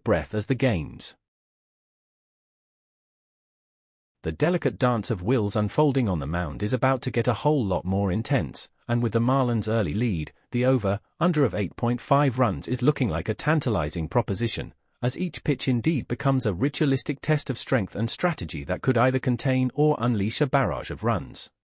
breath as the games. The delicate dance of wills unfolding on the mound is about to get a whole lot more intense, and with the Marlins' early lead, the over-under of 8.5 runs is looking like a tantalizing proposition, as each pitch indeed becomes a ritualistic test of strength and strategy that could either contain or unleash a barrage of runs.